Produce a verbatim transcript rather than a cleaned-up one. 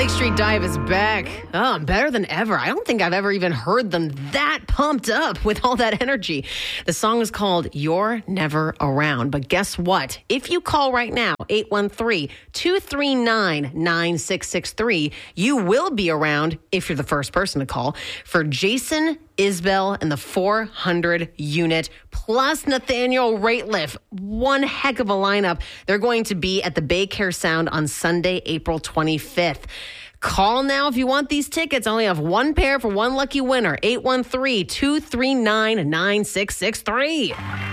Lake Street Dive is back. Oh, better than ever. I don't think I've ever even heard them that pumped up with all that energy. The song is called You're Never Around. But guess what? If you call right now, eight one three, two three nine, nine six six three, you will be around, if you're the first person to call, for Jason Isbell and the four hundred unit plus Nathaniel Rateliff. One heck of a lineup. They're going to be at the Baycare Sound on Sunday, April twenty-fifth. Call now if you want these tickets. I only have one pair for one lucky winner. eight one three, two three nine, nine six six three.